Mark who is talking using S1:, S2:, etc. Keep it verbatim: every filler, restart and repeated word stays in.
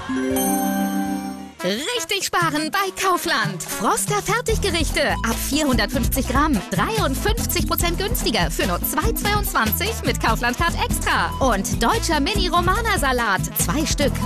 S1: Richtig sparen bei Kaufland. Froster Fertiggerichte ab vierhundertfünfzig Gramm. dreiundfünfzig Prozent günstiger für nur zwei Euro zweiundzwanzig mit Kaufland Card Extra. Und deutscher Mini-Romana-Salat. Zwei Stück.